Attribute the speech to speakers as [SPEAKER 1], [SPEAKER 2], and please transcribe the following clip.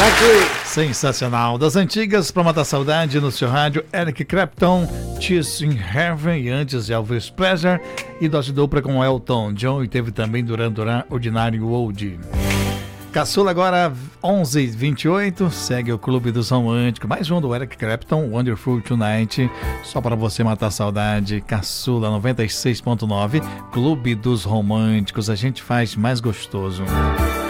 [SPEAKER 1] Sensacional. Das antigas para matar saudade no seu rádio, Eric Clapton, Tears in Heaven, e antes Elvis Presley, e dose dupla com Elton John, e teve também Duran Duran, Ordinário Old. Caçula agora 11h28, segue o Clube dos Românticos, mais um do Eric Clapton, Wonderful Tonight, só para você matar saudade. Caçula 96.9, Clube dos Românticos, a gente faz mais gostoso.